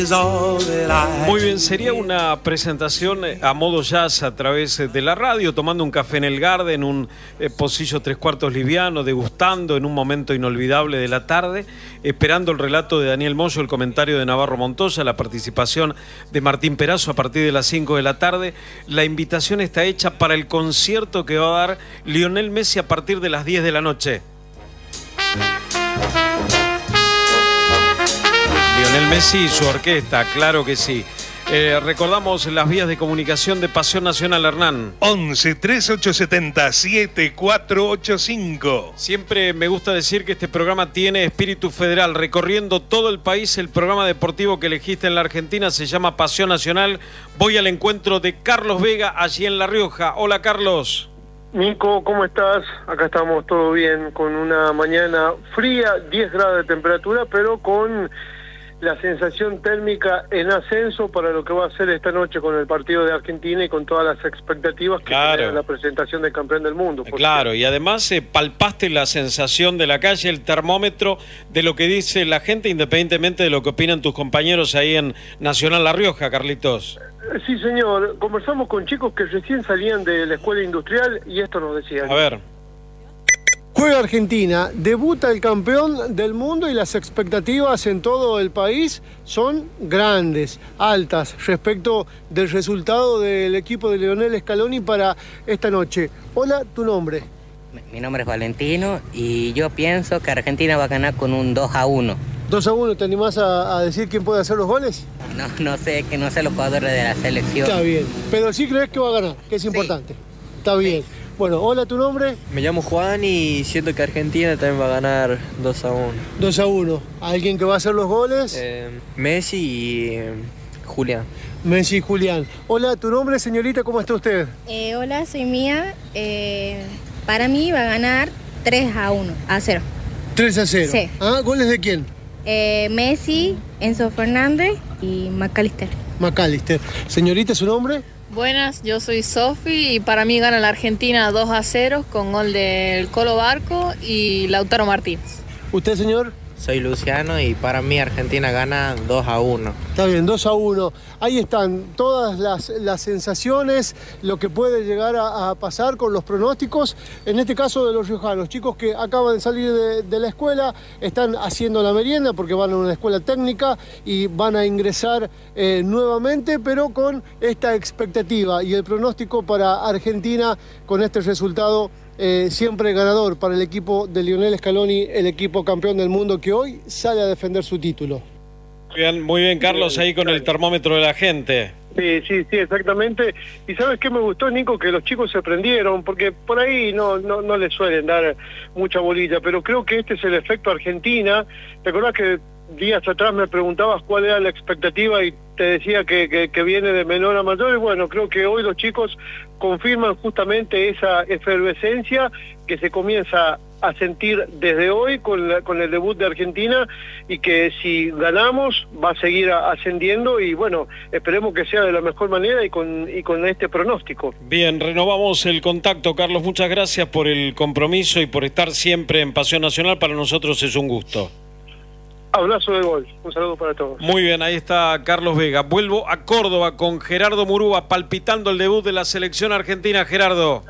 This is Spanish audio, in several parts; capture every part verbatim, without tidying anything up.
Muy bien, sería una presentación a modo jazz a través de la radio, tomando un café en el Garden, un eh, pocillo tres cuartos liviano, degustando en un momento inolvidable de la tarde, esperando el relato de Daniel Moyo, el comentario de Navarro Montoya, la participación de Martín Perazo a partir de las cinco de la tarde. La invitación está hecha para el concierto que va a dar Lionel Messi a partir de las diez de la noche. Lionel Messi y su orquesta, claro que sí. Eh, recordamos las vías de comunicación de Pasión Nacional, Hernán. once, treinta y ocho setenta, setenta y cuatro ochenta y cinco. Siempre me gusta decir que este programa tiene espíritu federal. Recorriendo todo el país, el programa deportivo que elegiste en la Argentina se llama Pasión Nacional. Voy al encuentro de Carlos Vega, allí en La Rioja. Hola, Carlos. Nico, ¿cómo estás? Acá estamos todo bien, con una mañana fría, diez grados de temperatura, pero con la sensación térmica en ascenso para lo que va a ser esta noche con el partido de Argentina y con todas las expectativas que claro. tiene la presentación del campeón del mundo. Claro, y además eh, palpaste la sensación de la calle, el termómetro de lo que dice la gente, independientemente de lo que opinan tus compañeros ahí en Nacional La Rioja, Carlitos. Sí, señor. Conversamos con chicos que recién salían de la escuela industrial y esto nos decían. A ver. Juega Argentina, debuta el campeón del mundo y las expectativas en todo el país son grandes, altas, respecto del resultado del equipo de Lionel Scaloni para esta noche. Hola, tu nombre. Mi nombre es Valentino y yo pienso que Argentina va a ganar con un dos a uno. dos a uno, ¿te animás a, a decir quién puede hacer los goles? No, no sé, que no sé los jugadores de la selección. Está bien, pero sí crees que va a ganar, que es importante. Sí. Está bien. Sí. Bueno, hola, ¿tu nombre? Me llamo Juan y siento que Argentina también va a ganar dos a uno. dos a uno. ¿Alguien que va a hacer los goles? Eh, Messi y eh, Julián. Messi y Julián. Hola, ¿tu nombre, señorita? ¿Cómo está usted? Eh, hola, soy Mía. Eh, para mí va a ganar tres a uno, a cero. tres a cero. Sí. ¿Ah, goles de quién? Eh, Messi, Enzo Fernández y McAllister. McAllister. Señorita, ¿su nombre? Buenas, yo soy Sofi y para mí gana la Argentina dos a cero con gol del Colo Barco y Lautaro Martínez. ¿Usted, señor? Soy Luciano y para mí Argentina gana dos a uno. Está bien, dos a uno. Ahí están todas las, las sensaciones, lo que puede llegar a, a pasar con los pronósticos. En este caso de los riojanos, chicos que acaban de salir de, de la escuela, están haciendo la merienda porque van a una escuela técnica y van a ingresar eh, nuevamente, pero con esta expectativa y el pronóstico para Argentina con este resultado. Eh, siempre ganador para el equipo de Lionel Scaloni, el equipo campeón del mundo que hoy sale a defender su título. Muy bien, muy bien, Carlos, ahí con el termómetro de la gente. Sí, sí, sí, exactamente. Y ¿sabes qué me gustó, Nico? Que los chicos se prendieron, porque por ahí no, no, no les suelen dar mucha bolilla, pero creo que este es el efecto Argentina. ¿Te acordás que días atrás me preguntabas cuál era la expectativa y te decía que, que, que viene de menor a mayor? Y bueno, creo que hoy los chicos confirman justamente esa efervescencia que se comienza a sentir desde hoy con, la, con el debut de Argentina, y que si ganamos va a seguir ascendiendo, y bueno, esperemos que sea de la mejor manera y con, y con este pronóstico. Bien, renovamos el contacto, Carlos, muchas gracias por el compromiso y por estar siempre en Pasión Nacional. Para nosotros es un gusto. Abrazo de gol, un saludo para todos. Muy bien, ahí está Carlos Vega. Vuelvo a Córdoba con Gerardo Murúa palpitando el debut de la selección argentina. Gerardo.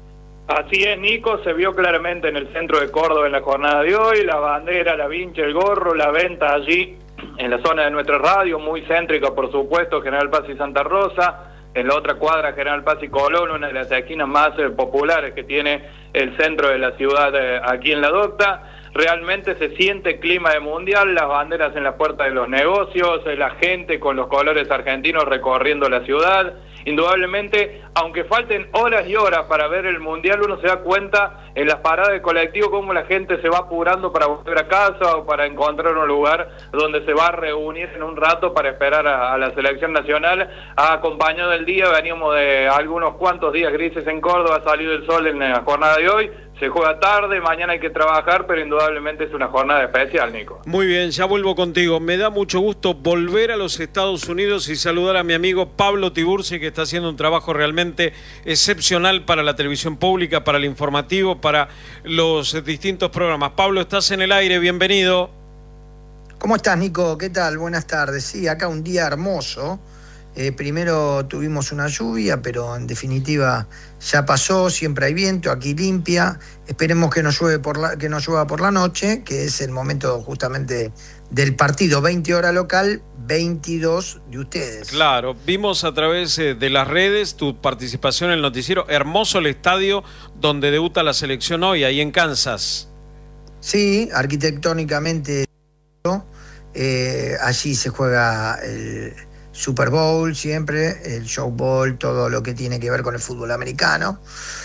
Así es, Nico, se vio claramente en el centro de Córdoba en la jornada de hoy, la bandera, la vincha, el gorro, la venta allí en la zona de nuestra radio, muy céntrica por supuesto, General Paz y Santa Rosa, en la otra cuadra General Paz y Colón, una de las esquinas más eh, populares que tiene el centro de la ciudad eh, aquí en La Docta. Realmente se siente clima de mundial, las banderas en la puerta de los negocios, la gente con los colores argentinos recorriendo la ciudad. Indudablemente, aunque falten horas y horas para ver el mundial, uno se da cuenta en las paradas de colectivo cómo la gente se va apurando para volver a casa o para encontrar un lugar donde se va a reunir en un rato para esperar a, a la selección nacional. Ha acompañado el día, veníamos de algunos cuantos días grises en Córdoba, ha salido el sol en la jornada de hoy. Se juega tarde, mañana hay que trabajar, pero indudablemente es una jornada especial, Nico. Muy bien, ya vuelvo contigo. Me da mucho gusto volver a los Estados Unidos y saludar a mi amigo Pablo Tiburci, que está haciendo un trabajo realmente excepcional para la televisión pública, para el informativo, para los distintos programas. Pablo, estás en el aire, bienvenido. ¿Cómo estás, Nico? ¿Qué tal? Buenas tardes. Sí, acá un día hermoso. Eh, primero tuvimos una lluvia, pero en definitiva ya pasó, siempre hay viento, aquí limpia. Esperemos que no llueve por la, que no llueva por la noche, que es el momento justamente del partido, veinte horas local, veintidós de ustedes. Claro, vimos a través de las redes tu participación en el noticiero. Hermoso el estadio donde debuta la selección hoy, ahí en Kansas. Sí, arquitectónicamente, eh, allí se juega el Super Bowl siempre, el Show Bowl, todo lo que tiene que ver con el fútbol americano.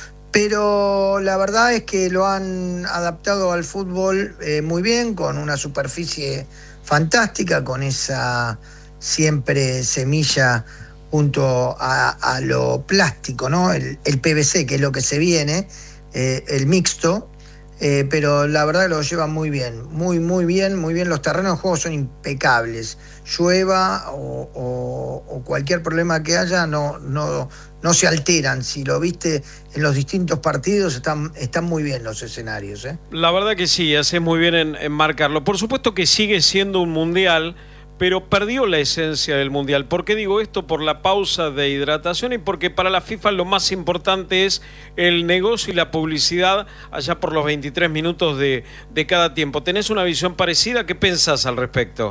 Pero la verdad es que lo han adaptado al fútbol eh, muy bien, con una superficie fantástica, con esa siempre semilla junto a, a lo plástico, ¿no? El, el P V C, que es lo que se viene, eh, el mixto. Eh, pero la verdad lo llevan muy bien, muy muy bien, muy bien. Los terrenos de juego son impecables. Llueva o, o, o cualquier problema que haya, no, no, no se alteran. Si lo viste en los distintos partidos, están, están muy bien los escenarios, ¿eh? La verdad que sí, hace muy bien en, en marcarlo. Por supuesto que sigue siendo un mundial, pero perdió la esencia del mundial. ¿Por qué digo esto? Por la pausa de hidratación y porque para la FIFA lo más importante es el negocio y la publicidad allá por los veintitrés minutos de, de cada tiempo. ¿Tenés una visión parecida? ¿Qué pensás al respecto?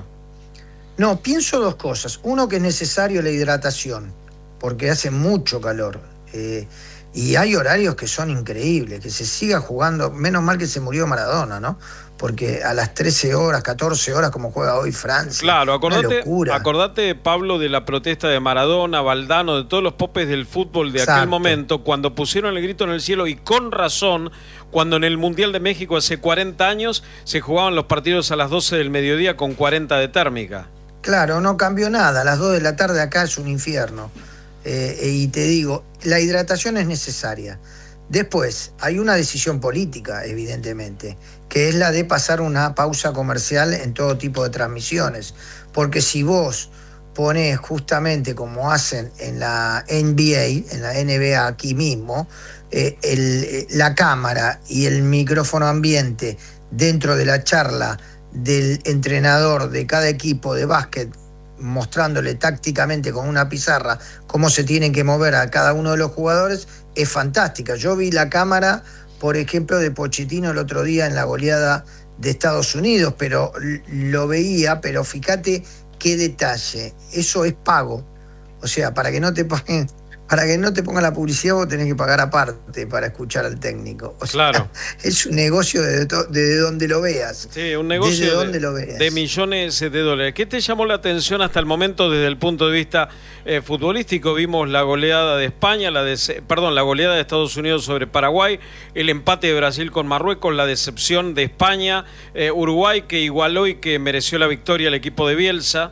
No, pienso dos cosas. Uno, que es necesario la hidratación, porque hace mucho calor. Eh, y hay horarios que son increíbles, que se siga jugando. Menos mal que se murió Maradona, ¿no? Porque a las trece horas, catorce horas, como juega hoy Francia. Claro, acordate, acordate, Pablo, de la protesta de Maradona, Valdano, de todos los popes del fútbol de Exacto. aquel momento, cuando pusieron el grito en el cielo, y con razón, cuando en el Mundial de México hace cuarenta años se jugaban los partidos a las doce del mediodía con cuarenta de térmica. Claro, no cambió nada. A las dos de la tarde acá es un infierno. Eh, y te digo, la hidratación es necesaria. Después, hay una decisión política, evidentemente, que es la de pasar una pausa comercial en todo tipo de transmisiones. Porque si vos ponés justamente como hacen en la N B A, en la N B A aquí mismo, eh, el, la cámara y el micrófono ambiente dentro de la charla del entrenador de cada equipo de básquet, mostrándole tácticamente con una pizarra cómo se tienen que mover a cada uno de los jugadores, es fantástica. Yo vi la cámara, por ejemplo, de Pochettino el otro día en la goleada de Estados Unidos, pero lo veía, pero fíjate qué detalle, eso es pago. O sea, para que no te paguen, para que no te pongan la publicidad, vos tenés que pagar aparte para escuchar al técnico. O sea, claro. Es un negocio desde, desde donde lo veas. Sí, un negocio desde de, donde lo veas. de millones de dólares. ¿Qué te llamó la atención hasta el momento desde el punto de vista eh, futbolístico? Vimos la goleada de España, la de, perdón, la goleada de Estados Unidos sobre Paraguay, el empate de Brasil con Marruecos, la decepción de España, eh, Uruguay que igualó y que mereció la victoria al equipo de Bielsa.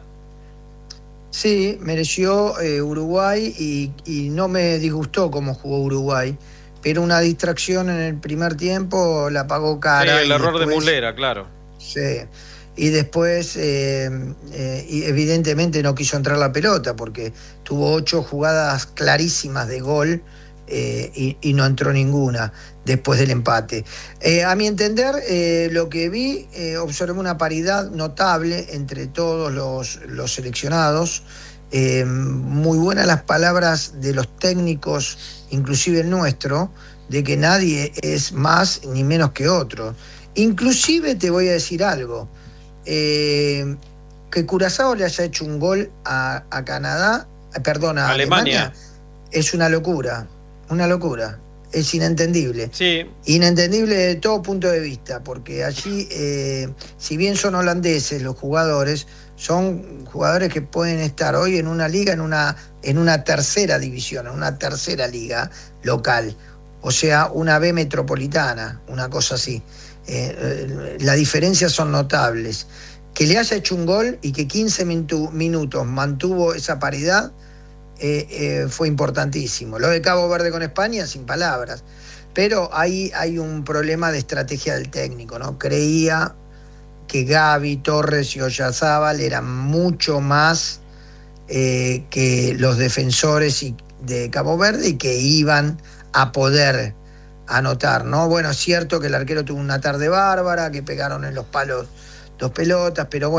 Sí, mereció eh, Uruguay y, y no me disgustó cómo jugó Uruguay, pero una distracción en el primer tiempo la pagó cara. Sí, el error después, de Muslera, claro. Sí, y después eh, eh, y evidentemente no quiso entrar la pelota porque tuvo ocho jugadas clarísimas de gol eh, y, y no entró ninguna después del empate. Eh, a mi entender, eh, lo que vi, eh, observé una paridad notable entre todos los, los seleccionados. Eh, muy buenas las palabras de los técnicos, inclusive el nuestro, de que nadie es más ni menos que otro. Inclusive te voy a decir algo, eh, que Curazao le haya hecho un gol a, a Canadá, perdón, a Alemania. Alemania, es una locura, una locura. Es inentendible. Sí. Inentendible de todo punto de vista, porque allí, eh, si bien son holandeses los jugadores, son jugadores que pueden estar hoy en una liga, en una, en una tercera división, en una tercera liga local, o sea, una B metropolitana, una cosa así. Eh, las diferencias son notables. Que le haya hecho un gol y que quince minutos mantuvo esa paridad, Eh, eh, fue importantísimo. Lo de Cabo Verde con España, sin palabras. Pero ahí hay un problema de estrategia del técnico, ¿no? Creía que Gavi, Torres y Oyarzábal eran mucho más eh, que los defensores y, de Cabo Verde y que iban a poder anotar, ¿no? Bueno, es cierto que el arquero tuvo una tarde bárbara, que pegaron en los palos dos pelotas, pero bueno,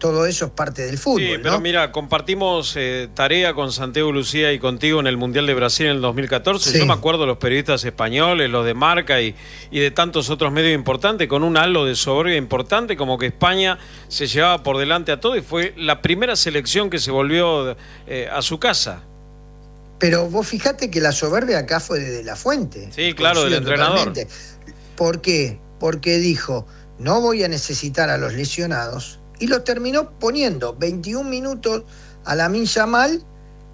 todo eso es parte del fútbol. Sí, pero ¿no? mira, compartimos eh, tarea con Santiago Lucía y contigo en el Mundial de Brasil en el dos mil catorce. Sí. Yo me acuerdo los periodistas españoles, los de Marca y, y de tantos otros medios importantes, con un halo de soberbia importante, como que España se llevaba por delante a todo y fue la primera selección que se volvió eh, a su casa. Pero vos fijate que la soberbia acá fue de La Fuente. Sí, claro, del entrenador. Totalmente. ¿Por qué? Porque dijo, no voy a necesitar a los lesionados, y los terminó poniendo veintiún minutos a Lamine Yamal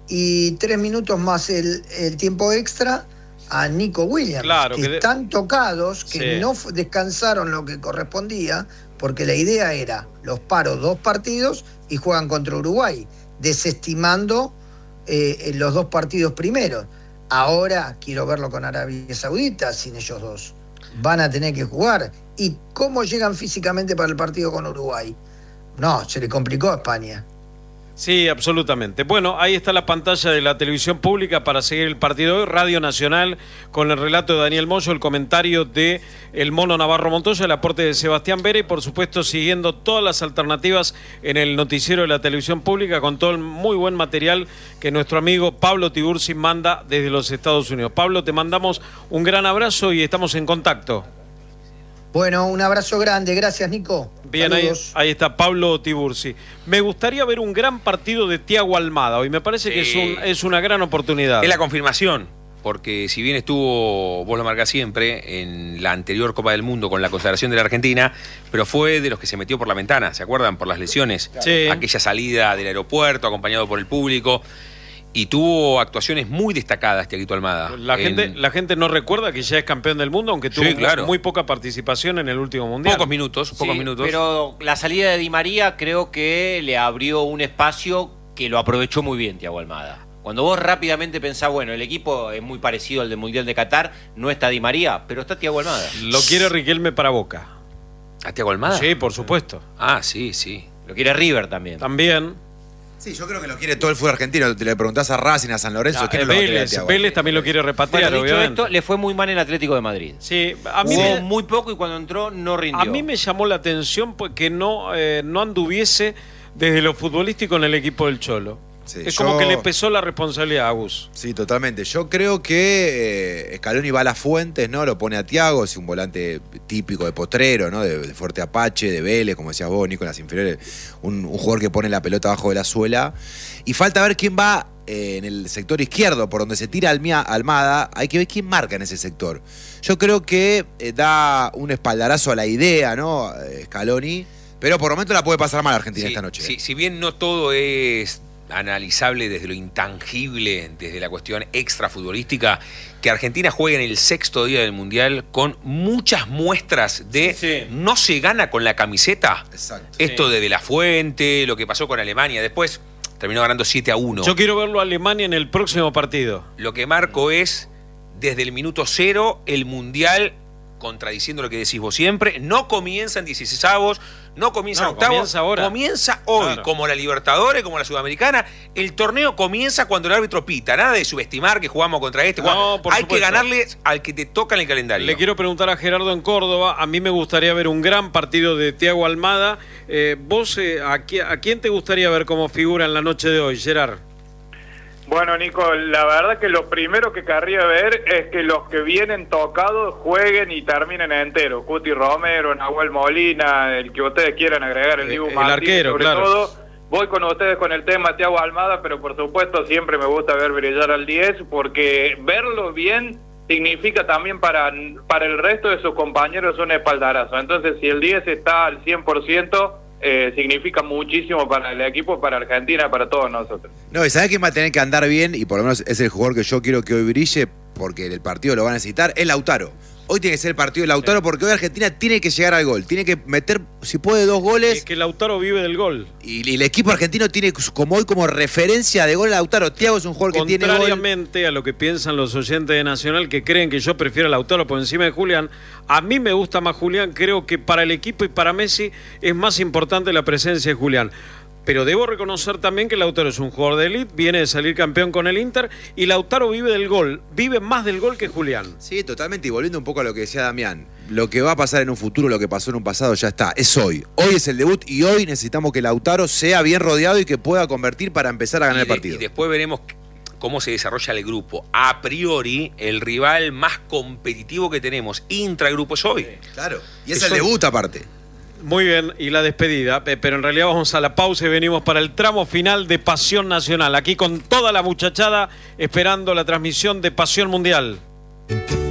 y tres minutos más el, el tiempo extra a Nico Williams, Claro, que, que de... están tocados, que Sí. no descansaron lo que correspondía, porque la idea era, los paro dos partidos y juegan contra Uruguay, desestimando eh, los dos partidos primeros. Ahora quiero verlo con Arabia Saudita, sin ellos dos. Van a tener que jugar. ¿Y cómo llegan físicamente para el partido con Uruguay? No, se le complicó a España. Sí, absolutamente. Bueno, ahí está la pantalla de la televisión pública para seguir el partido de hoy. Radio Nacional con el relato de Daniel Moyo, el comentario de el Mono Navarro Montoya, el aporte de Sebastián Vera y por supuesto siguiendo todas las alternativas en el noticiero de la televisión pública con todo el muy buen material que nuestro amigo Pablo Tiburci manda desde los Estados Unidos. Pablo, te mandamos un gran abrazo y estamos en contacto. Bueno, un abrazo grande. Gracias, Nico. Bien, ahí, ahí está Pablo Tiburci. Me gustaría ver un gran partido de Thiago Almada hoy. Me parece sí. que es, un, es una gran oportunidad. Es la confirmación, porque si bien estuvo, vos lo marcás siempre, en la anterior Copa del Mundo con la consagración de la Argentina, pero fue de los que se metió por la ventana, ¿se acuerdan? Por las lesiones. Sí. Aquella salida del aeropuerto acompañado por el público. Y tuvo actuaciones muy destacadas, Thiaguito Almada. La, en... gente, la gente no recuerda que ya es campeón del mundo, aunque tuvo sí, claro. muy poca participación en el último mundial. Pocos minutos, pocos sí, minutos. Pero la salida de Di María creo que le abrió un espacio que lo aprovechó muy bien Thiago Almada. Cuando vos rápidamente pensás, bueno, el equipo es muy parecido al del Mundial de Qatar, no está Di María, pero está Thiago Almada. Lo quiere Riquelme para Boca. ¿A Thiago Almada? Sí, por supuesto. Ah, sí, sí. Lo quiere River también. También. Sí, yo creo que lo quiere todo el fútbol argentino. Te le preguntás a Racing, a San Lorenzo. No, ¿quién Vélez, lo va a querer a Thiago? Vélez también lo quiere repatriar, bueno, dicho obviamente. esto, le fue muy mal en Atlético de Madrid. Sí, a mí Jugó me, muy poco y cuando entró no rindió. A mí me llamó la atención que no, eh, no anduviese desde lo futbolístico en el equipo del Cholo. Sí, es yo... como que le pesó la responsabilidad a Agus. Sí, totalmente. Yo creo que eh, Scaloni va a las fuentes, ¿no? Lo pone a Thiago, es un volante típico de potrero, ¿no? De, de Fuerte Apache, de Vélez, como decías vos, Nico, en las inferiores. Un, un jugador que pone la pelota abajo de la suela. Y falta ver quién va eh, en el sector izquierdo, por donde se tira Almia, Almada. Hay que ver quién marca en ese sector. Yo creo que eh, da un espaldarazo a la idea, ¿no? Scaloni. Pero por momento la puede pasar mal Argentina sí, esta noche. Sí, si bien no todo es analizable desde lo intangible, desde la cuestión extrafutbolística, que Argentina juegue en el sexto día del Mundial con muchas muestras de sí. no se gana con la camiseta. Exacto. Esto sí. de De La Fuente, lo que pasó con Alemania, después terminó ganando siete a uno. Yo quiero verlo a Alemania en el próximo partido. Lo que marco es, desde el minuto cero, el Mundial, contradiciendo lo que decís vos siempre, no comienza en dieciseisavos, no comienza no, en octavos, comienza ahora. Comienza hoy, claro. Como la Libertadores, como la Sudamericana. El torneo comienza cuando el árbitro pita, nada de subestimar que jugamos contra este. No, por Hay supuesto. que ganarle al que te toca en el calendario. Le quiero preguntar a Gerardo en Córdoba, a mí me gustaría ver un gran partido de Thiago Almada. Eh, ¿Vos eh, a, qui a quién te gustaría ver como figura en la noche de hoy, Gerard? Bueno, Nico, la verdad que lo primero que querría ver es que los que vienen tocados jueguen y terminen enteros. Cuti Romero, Nahuel Molina, el que ustedes quieran agregar, el Dibu el Martínez, arquero, sobre claro. todo. Voy con ustedes con el tema Thiago Almada, pero por supuesto siempre me gusta ver brillar al diez, porque verlo bien significa también para, para el resto de sus compañeros un espaldarazo. Entonces, si el diez está al cien por ciento... Eh, significa muchísimo para el equipo, para Argentina, para todos nosotros. No, y ¿sabés quién va a tener que andar bien? Y por lo menos es el jugador que yo quiero que hoy brille, porque el partido lo va a necesitar, es Lautaro. Hoy tiene que ser el partido de Lautaro, sí. Porque hoy Argentina tiene que llegar al gol. Tiene que meter, si puede, dos goles. Es que Lautaro vive del gol. Y, y el equipo argentino tiene como hoy como referencia de gol a Lautaro. Thiago es un jugador que tiene gol. Contrariamente a lo que piensan los oyentes de Nacional, que creen que yo prefiero a Lautaro por encima de Julián, a mí me gusta más Julián. Creo que para el equipo y para Messi es más importante la presencia de Julián. pero debo reconocer también que Lautaro es un jugador de élite, viene de salir campeón con el Inter, y Lautaro vive del gol, vive más del gol que Julián. Sí, totalmente, y volviendo un poco a lo que decía Damián, lo que va a pasar en un futuro, lo que pasó en un pasado, ya está, es hoy. Hoy es el debut y hoy necesitamos que Lautaro sea bien rodeado y que pueda convertir para empezar a ganar y el de, partido. Y después veremos cómo se desarrolla el grupo. A priori, el rival más competitivo que tenemos intragrupo es hoy. Claro, y es Eso- el debut aparte. Muy bien, y la despedida, pe- pero en realidad vamos a la pausa y venimos para el tramo final de Pasión Nacional, aquí con toda la muchachada esperando la transmisión de Pasión Mundial.